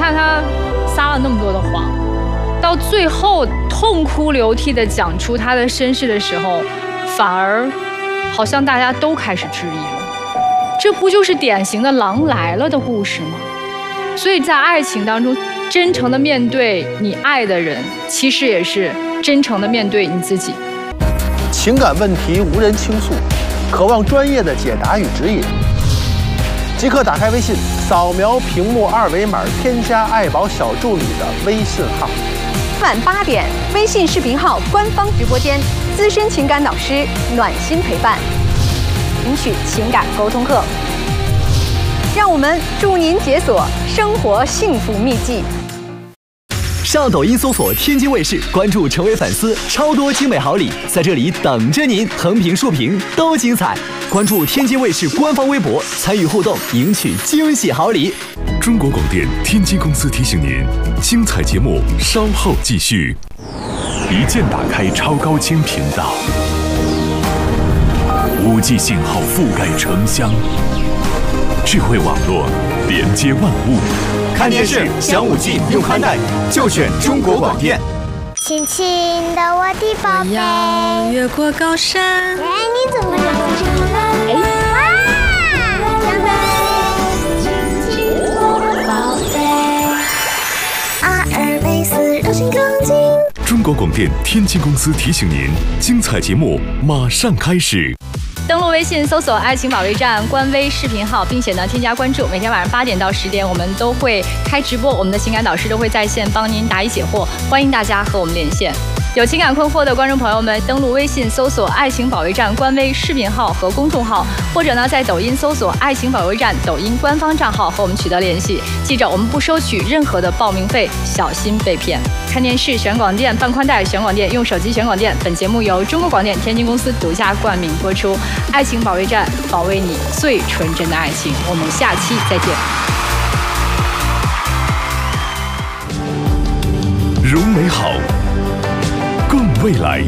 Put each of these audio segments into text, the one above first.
看他撒了那么多的谎，到最后痛哭流涕地讲出他的身世的时候，反而好像大家都开始质疑了。这不就是典型的狼来了的故事吗？所以在爱情当中，真诚地面对你爱的人，其实也是真诚地面对你自己。 情感问题无人倾诉，渴望专业的解答与指引，即刻打开微信，扫描屏幕2维码，添加爱宝小助理的微信号。 晚8点，微信视频号官方直播间，资深情感导师暖心陪伴，领取情感沟通课。让我们助您解锁生活幸福秘籍。 上抖音搜索天津卫视，关注成为粉丝，超多精美好礼在这里等着您，横屏竖屏都精彩。关注天津卫视官方微博，参与互动，赢取惊喜好礼。 中国广电天津公司提醒您，精彩节目稍后继续。一键打开超高清频道，5G 信号覆盖城乡，智慧网络连接万物。 看电视享5G用宽带，就选中国广电。 亲亲的我的宝贝， 要越过高山。 哎，你怎么长成这样？哇，长得亲亲我的宝贝，阿尔卑斯柔性钢筋。 中国广电天津公司提醒您，精彩节目马上开始。 登录微信搜索爱情保卫战官微视频号，并且呢添加关注，每天晚上8点到10点我们都会开直播，我们的情感导师都会在线帮您答疑解惑，欢迎大家和我们连线。有情感困惑的观众朋友们，登录微信搜索爱情保卫战官微视频号和公众号，或者呢在抖音搜索爱情保卫战抖音官方账号和我们取得联系。记着，我们不收取任何的报名费，小心被骗。看电视选广电，办宽带选广电，用手机选广电。本节目由中国广电天津公司独家冠名播出。爱情保卫战，保卫你最纯真的爱情。我们下期再见。 容美好，更未来。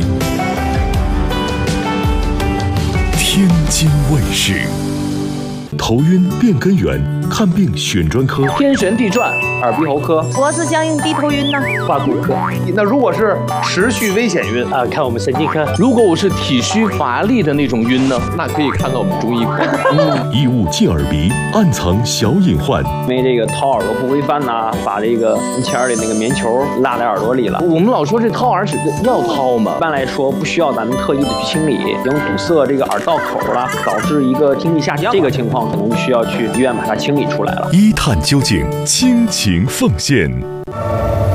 天津卫视。头晕变根源，看病选专科。 天旋地转，耳鼻喉科。 脖子僵硬低头晕呢， 挂骨科。 那如果是持续危险晕啊，看我们神经科。如果我是体虚乏力的那种晕呢， 那可以看看我们中医科。 异物进耳鼻，暗藏小隐患。 因为这个掏耳朵不规范呐，把这个前儿里那个棉球落在耳朵里了。 我们老说这掏耳屎要掏嘛， 一般来说不需要咱们特意的去清理，已经堵塞这个耳道口了，导致一个听力下降，这个情况可能就需要去医院把它清理出来了。 一探究竟，倾情奉献。